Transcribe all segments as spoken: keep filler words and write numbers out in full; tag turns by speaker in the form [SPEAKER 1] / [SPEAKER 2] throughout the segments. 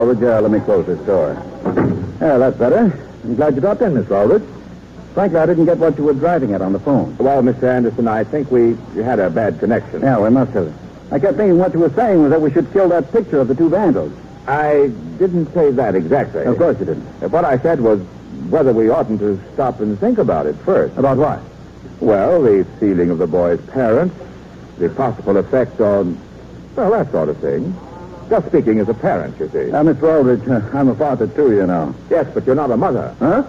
[SPEAKER 1] Aldrich, uh, let me close this door. Yeah, that's better. I'm glad you dropped in, Mister Aldrich. Frankly, I didn't get what you were driving at on the phone.
[SPEAKER 2] Well, Mister Anderson, I think we had a bad connection.
[SPEAKER 1] Yeah, we must have. I kept thinking what you were saying was that we should kill that picture of the two vandals.
[SPEAKER 2] I didn't say that exactly.
[SPEAKER 1] Of course you didn't.
[SPEAKER 2] What I said was whether we oughtn't to stop and think about it first.
[SPEAKER 1] About what?
[SPEAKER 2] Well, the feeling of the boy's parents, the possible effect on, well, that sort of thing. Just speaking as a parent, you see.
[SPEAKER 1] Uh, Mister Aldrich, uh, I'm a father, too, you know.
[SPEAKER 2] Yes, but you're not a mother.
[SPEAKER 1] Huh?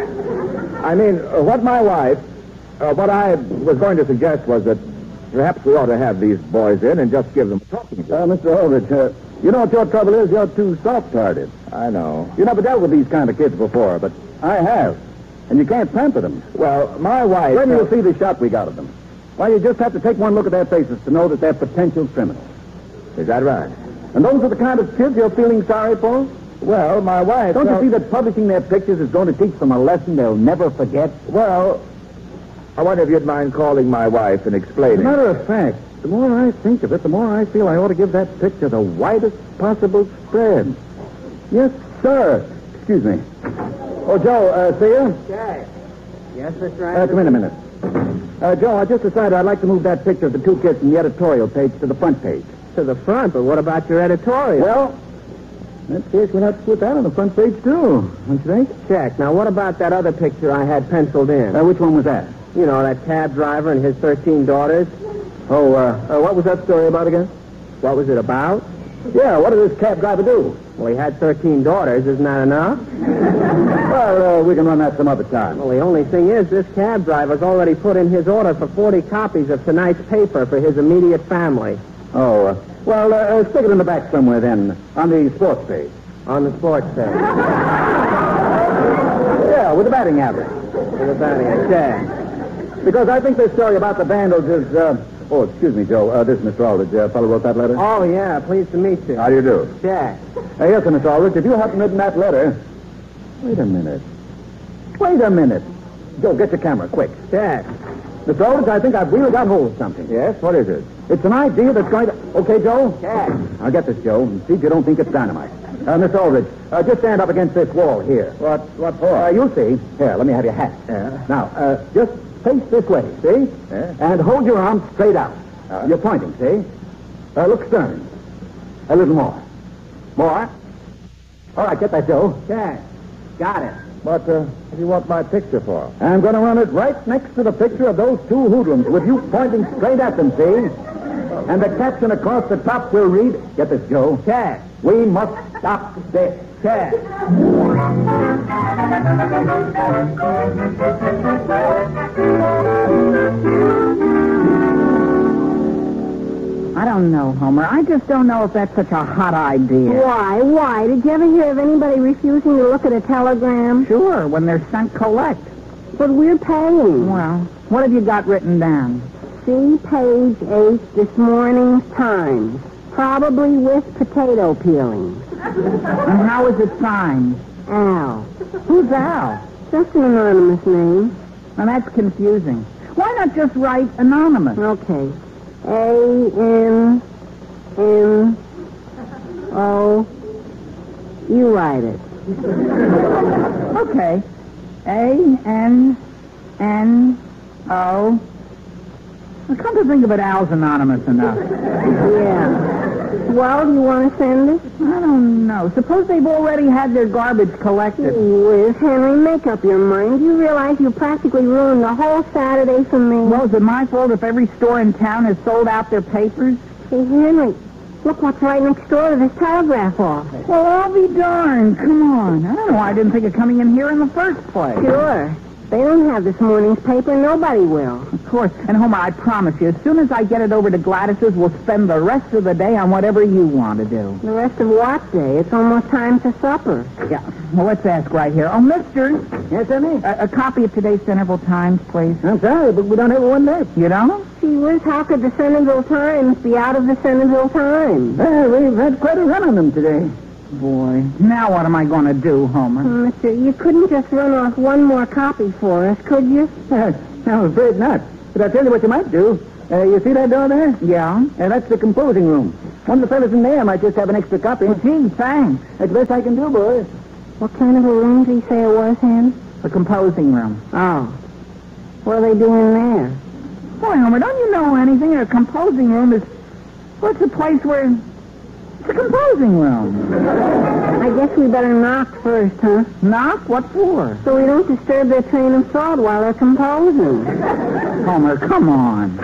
[SPEAKER 2] I mean, uh, what my wife, uh, what I was going to suggest was that perhaps we ought to have these boys in and just give them a talking to.
[SPEAKER 1] Uh, Mister Aldrich, uh, you know what your trouble is? You're too soft-hearted.
[SPEAKER 2] I know.
[SPEAKER 1] You never dealt with these kind of kids before, but I have. And you can't pamper them.
[SPEAKER 2] Well, my wife...
[SPEAKER 1] When
[SPEAKER 2] uh,
[SPEAKER 1] you'll see the shot we got of them. Why, you just have to take one look at their faces to know that they're potential criminals.
[SPEAKER 2] Is that right?
[SPEAKER 1] And those are the kind of kids you're feeling sorry for?
[SPEAKER 2] Well, my wife...
[SPEAKER 1] Don't
[SPEAKER 2] uh,
[SPEAKER 1] you see that publishing their pictures is going to teach them a lesson they'll never forget?
[SPEAKER 2] Well, I wonder if you'd mind calling my wife and
[SPEAKER 1] As
[SPEAKER 2] explaining.
[SPEAKER 1] a matter of fact, the more I think of it, the more I feel I ought to give that picture the widest possible spread. Yes, sir. Excuse me. Oh, Joe, uh, see you?
[SPEAKER 3] Jack. Yes, Mister
[SPEAKER 1] Uh,
[SPEAKER 3] Anderson?
[SPEAKER 1] come in a minute. Uh, Joe, I just decided I'd like to move that picture of the two kids from the editorial page to the front page.
[SPEAKER 3] To the front, but what about your editorial?
[SPEAKER 1] Well, that's case we'll have to put that on the front page, too. Don't you think?
[SPEAKER 3] Check. Now, what about that other picture I had penciled in?
[SPEAKER 1] Uh, which one was that?
[SPEAKER 3] You know, that cab driver and his thirteen daughters.
[SPEAKER 1] Oh, uh, uh, what was that story about again?
[SPEAKER 3] What was it about?
[SPEAKER 1] Yeah, what did this cab driver do?
[SPEAKER 3] Well, he had thirteen daughters. Isn't that enough?
[SPEAKER 1] Well, uh, we can run that some other time.
[SPEAKER 3] Well, the only thing is, this cab driver's already put in his order for forty copies of tonight's paper for his immediate family.
[SPEAKER 1] Oh, uh, well, uh, uh, stick it in the back somewhere then, on the sports page.
[SPEAKER 3] On the sports page.
[SPEAKER 1] Yeah, with the batting average.
[SPEAKER 3] With a batting check.
[SPEAKER 1] Because I think this story about the vandals is, uh... Oh, excuse me, Joe. Uh, this is Mister Aldrich. Uh, fellow wrote that letter?
[SPEAKER 3] Oh, yeah. Pleased to meet you.
[SPEAKER 1] How do you do?
[SPEAKER 3] Check.
[SPEAKER 1] Uh, yes, sir, Mister Aldrich. If you haven't written that letter... Wait a minute. Wait a minute. Joe, get your camera, quick.
[SPEAKER 3] Check.
[SPEAKER 1] Mister Aldrich, I think I've really got hold of something.
[SPEAKER 2] Yes? What is it?
[SPEAKER 1] It's an idea that's going to... Okay, Joe?
[SPEAKER 3] Check.
[SPEAKER 1] I'll get this, Joe, and see if you don't think it's dynamite. Uh, Mister Aldrich, uh, just stand up against this wall here.
[SPEAKER 2] What, what for?
[SPEAKER 1] Uh, you'll see. Here, let me have your hat.
[SPEAKER 2] Yeah.
[SPEAKER 1] Now, uh, just face this way, see?
[SPEAKER 2] Yeah.
[SPEAKER 1] And hold your arms straight out.
[SPEAKER 2] Uh.
[SPEAKER 1] You're pointing, see? Uh, look stern. A little more. More. All right, get that, Joe.
[SPEAKER 3] Check. Got it.
[SPEAKER 2] What, uh, what do you want my picture for?
[SPEAKER 1] I'm going to run it right next to the picture of those two hoodlums with you pointing straight at them, see? And the caption across the top will read, get this, Joe.
[SPEAKER 3] Check.
[SPEAKER 1] We must stop this.
[SPEAKER 3] Check.
[SPEAKER 4] I don't know, Homer. I just don't know if that's such a hot idea.
[SPEAKER 5] Why? Why? Did you ever hear of anybody refusing to look at a telegram?
[SPEAKER 4] Sure, when they're sent collect.
[SPEAKER 5] But we're paying.
[SPEAKER 4] Well, what have you got written down?
[SPEAKER 5] See page eight, this morning's Times. Probably with potato peelings.
[SPEAKER 4] And how is it signed?
[SPEAKER 5] Al.
[SPEAKER 4] Who's Al?
[SPEAKER 5] Just an anonymous name.
[SPEAKER 4] Now, that's confusing. Why not just write anonymous?
[SPEAKER 5] Okay. A N N O. You write it.
[SPEAKER 4] Okay. A N N O. Well, come to think of it, Al's anonymous enough.
[SPEAKER 5] Yeah. Well, do you want to send it?
[SPEAKER 4] I don't know. Suppose they've already had their garbage collected.
[SPEAKER 5] Gee whiz, Henry, make up your mind. You realize you practically ruined the whole Saturday for me.
[SPEAKER 4] Well, is it my fault if every store in town has sold out their papers?
[SPEAKER 5] Hey, Henry, look what's right next door to this telegraph office.
[SPEAKER 4] Well, I'll be darned. Come on. I don't know why I didn't think of coming in here in the first place.
[SPEAKER 5] Sure. They don't have this morning's paper. Nobody will.
[SPEAKER 4] Of course. And, Homer, I promise you, as soon as I get it over to Gladys's, we'll spend the rest of the day on whatever you want to do.
[SPEAKER 5] The rest of what day? It's almost time for supper.
[SPEAKER 4] Yeah. Well, let's ask right here. Oh, mister.
[SPEAKER 1] Yes, Emmy?
[SPEAKER 4] A, a copy of today's Centerville Times, please.
[SPEAKER 1] I'm sorry, but we don't have one left.
[SPEAKER 4] You don't?
[SPEAKER 5] Gee whiz, how could the Centerville Times be out of the Centerville Times?
[SPEAKER 1] Well, we've had quite a run on them today.
[SPEAKER 4] Boy. Now what am I going to do, Homer?
[SPEAKER 5] Oh, mister, you couldn't just run off one more copy for us, could you?
[SPEAKER 1] Uh, no, I'm afraid not. But I'll tell you what you might do. Uh, you see that door there?
[SPEAKER 4] Yeah?
[SPEAKER 1] Uh, that's the composing room. One of the fellas in there might just have an extra copy.
[SPEAKER 4] Well, gee, thanks.
[SPEAKER 1] That's the best I can do, boys.
[SPEAKER 5] What kind of a room did he say it was, Hen?
[SPEAKER 4] The composing room.
[SPEAKER 5] Oh. What are they doing there?
[SPEAKER 4] Boy, Homer, don't you know anything? A composing room is... Well, it's a place where... It's a composing room.
[SPEAKER 5] I guess we better knock first, huh?
[SPEAKER 4] Knock? What for?
[SPEAKER 5] So we don't disturb their train of thought while they're composing.
[SPEAKER 4] Homer, come on.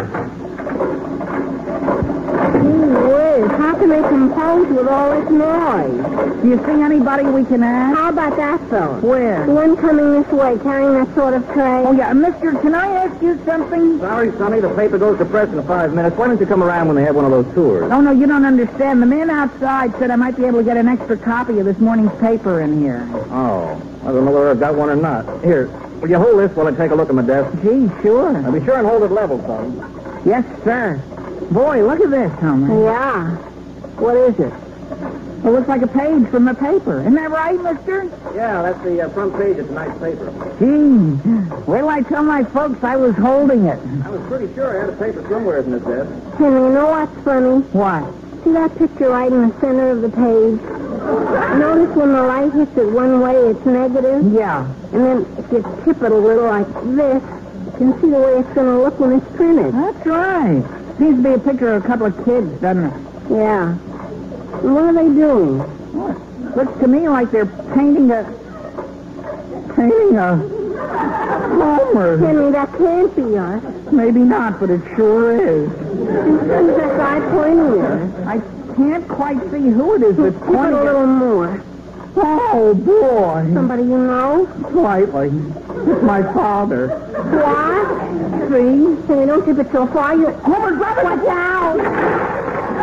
[SPEAKER 5] Gee whiz, how can they compose with all this noise?
[SPEAKER 4] Do you see anybody we can ask?
[SPEAKER 5] How about that fellow?
[SPEAKER 4] Where?
[SPEAKER 5] The one coming this way, carrying that sort of tray.
[SPEAKER 4] Oh, yeah, mister, can I ask you something?
[SPEAKER 1] Sorry, Sonny, the paper goes to press in five minutes. Why don't you come around when they have one of those tours?
[SPEAKER 4] Oh, no, you don't understand. The man outside said I might be able to get an extra copy of this morning's paper in here.
[SPEAKER 1] Oh, I don't know whether I've got one or not. Here, will you hold this while I take a look at my desk?
[SPEAKER 4] Gee, sure.
[SPEAKER 1] Now, be sure and hold it level, son.
[SPEAKER 4] Yes, sir. Boy, look at this, Homer.
[SPEAKER 5] Yeah. What is it?
[SPEAKER 4] It looks like a page from the paper. Isn't that right, mister?
[SPEAKER 1] Yeah, that's the uh, front page of tonight's paper.
[SPEAKER 4] Gee, wait till I tell my folks I was holding it.
[SPEAKER 1] I was pretty sure I had a paper somewhere in this desk.
[SPEAKER 5] Henry, you know what's funny?
[SPEAKER 4] What?
[SPEAKER 5] See that picture right in the center of the page? Notice when the light hits it one way, it's negative?
[SPEAKER 4] Yeah.
[SPEAKER 5] And then if you tip it a little like this, you can see the way it's going to look when it's printed.
[SPEAKER 4] That's right. Seems to be a picture of a couple of kids, doesn't it?
[SPEAKER 5] Yeah. And what are they doing?
[SPEAKER 4] What? Looks to me like they're painting a... Painting a... Homer.
[SPEAKER 5] Henry, that can't be us.
[SPEAKER 4] Maybe not, but it sure is.
[SPEAKER 5] Who's that guy pointing at us?
[SPEAKER 4] I can't quite see who it is that's
[SPEAKER 5] Tip it
[SPEAKER 4] pointing
[SPEAKER 5] a
[SPEAKER 4] at...
[SPEAKER 5] little more.
[SPEAKER 4] Oh, boy.
[SPEAKER 5] Somebody you know?
[SPEAKER 4] Slightly. It's my father.
[SPEAKER 5] What?
[SPEAKER 4] See?
[SPEAKER 5] Henry, don't tip it so far. You...
[SPEAKER 4] Homer, grab it!
[SPEAKER 5] Watch out!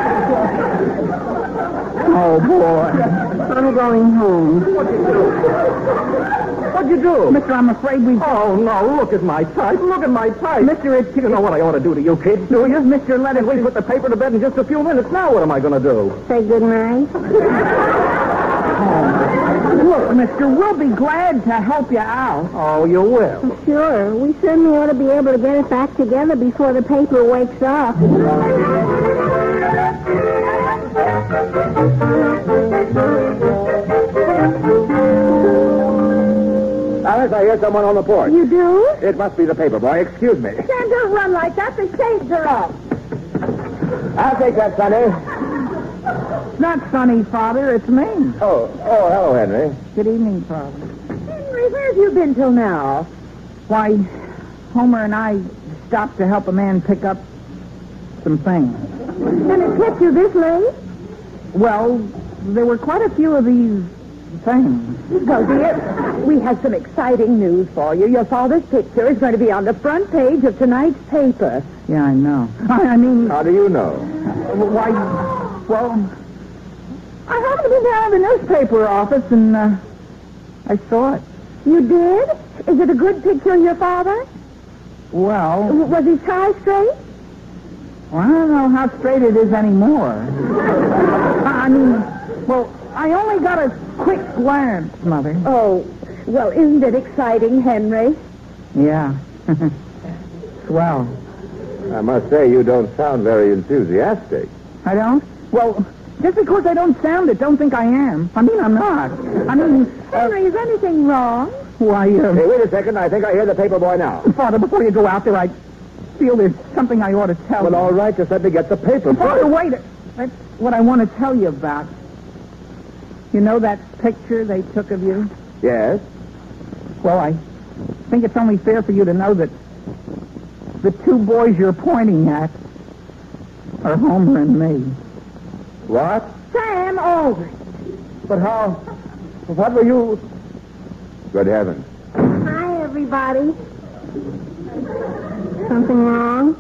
[SPEAKER 4] Oh, boy.
[SPEAKER 5] I'm going home.
[SPEAKER 1] What'd you do?
[SPEAKER 4] Mister, I'm afraid we...
[SPEAKER 1] Oh, no, look at my type. Look at my type.
[SPEAKER 4] Mister, it's...
[SPEAKER 1] You don't know what I ought to do to you kids, do you?
[SPEAKER 4] Mister, let us...
[SPEAKER 1] We put the paper to bed in just a few minutes. Now what am I going to do?
[SPEAKER 5] Say good night.
[SPEAKER 4] Look, mister, we'll be glad to help you out.
[SPEAKER 1] Oh, you will.
[SPEAKER 5] Sure. We certainly ought to be able to get it back together before the paper wakes up.
[SPEAKER 2] Alice, I hear someone on the porch.
[SPEAKER 5] You do?
[SPEAKER 2] It must be the paper boy. Excuse me.
[SPEAKER 5] Sam, don't run like that. The shades are up.
[SPEAKER 2] I'll take that, Sonny.
[SPEAKER 4] Not Sonny, Father. It's me.
[SPEAKER 2] Oh, oh, hello, Henry.
[SPEAKER 4] Good evening, Father.
[SPEAKER 5] Henry, where have you been till now?
[SPEAKER 4] Why, Homer and I stopped to help a man pick up some things.
[SPEAKER 5] And it kept you this late?
[SPEAKER 4] Well, there were quite a few of these things.
[SPEAKER 6] Well, dear, we have some exciting news for you. Your father's picture is going to be on the front page of tonight's paper.
[SPEAKER 4] Yeah, I know. I, I mean,
[SPEAKER 2] How do you know?
[SPEAKER 4] why, well, I happened to be down at the newspaper office and uh, I saw it.
[SPEAKER 6] You did? Is it a good picture of your father?
[SPEAKER 4] Well,
[SPEAKER 6] W- Was his tie straight?
[SPEAKER 4] well, I don't know how straight it is anymore. I mean, well, I only got a quick glance, Mother.
[SPEAKER 6] Oh, well, isn't it exciting, Henry?
[SPEAKER 4] Yeah. Swell.
[SPEAKER 2] I must say, you don't sound very enthusiastic.
[SPEAKER 4] I don't? Well, just because I don't sound it, don't think I am. I mean, I'm not. I mean, uh,
[SPEAKER 6] Henry, is anything wrong?
[SPEAKER 4] why, uh,
[SPEAKER 2] Hey, wait a second. I think I hear the paper boy now.
[SPEAKER 4] Father, before you go out there, I feel there's something I ought to tell
[SPEAKER 2] Well,
[SPEAKER 4] you.
[SPEAKER 2] all right. Just let me get the paper
[SPEAKER 4] Father,
[SPEAKER 2] first.
[SPEAKER 4] wait. That's what I want to tell you about. You know that picture they took of you?
[SPEAKER 2] Yes?
[SPEAKER 4] Well, I think it's only fair for you to know that the two boys you're pointing at are Homer and me.
[SPEAKER 2] What?
[SPEAKER 6] Sam Aldrich.
[SPEAKER 2] But how? What were you... Good heavens.
[SPEAKER 5] Hi, everybody. Something wrong?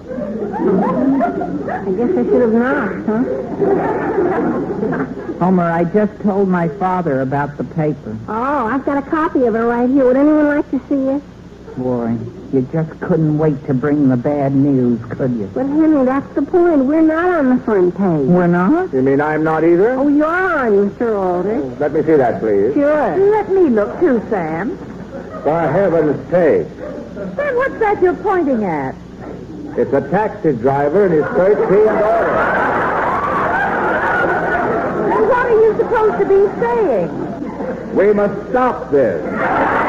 [SPEAKER 5] I guess I should have knocked, huh?
[SPEAKER 4] Homer, I just told my father about the paper.
[SPEAKER 5] Oh, I've got a copy of it right here. Would anyone like to see it?
[SPEAKER 4] Boy, you just couldn't wait to bring the bad news, could you?
[SPEAKER 5] But, Henry, that's the point. We're not on the front page.
[SPEAKER 4] We're not?
[SPEAKER 2] You mean I'm not either?
[SPEAKER 5] Oh, you're on, Mister Aldrich.
[SPEAKER 2] Let me see that, please.
[SPEAKER 5] Sure.
[SPEAKER 6] Let me look, too, Sam.
[SPEAKER 2] For heaven's sake.
[SPEAKER 6] Sam, what's that you're pointing at?
[SPEAKER 2] It's a taxi driver in his third key and order.
[SPEAKER 6] supposed to be saying?
[SPEAKER 2] We must stop this.